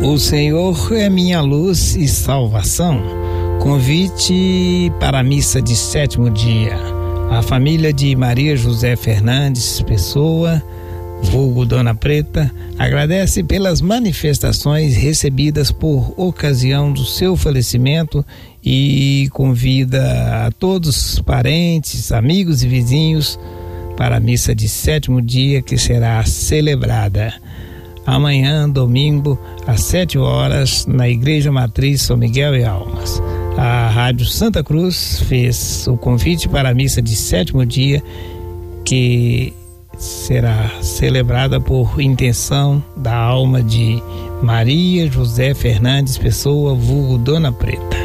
O Senhor é minha luz e salvação. Convite para a missa de 7º dia. A família de Maria José Fernandes Pessoa, vulgo Dona Preta, agradece pelas manifestações recebidas por ocasião do seu falecimento e convida a todos os parentes, amigos e vizinhos para a missa de 7º dia, que será celebrada amanhã, domingo, às 7 horas, na Igreja Matriz São Miguel e Almas. A Rádio Santa Cruz fez o convite para a missa de 7º dia, que será celebrada por intenção da alma de Maria José Fernandes Pessoa, vulgo Dona Preta.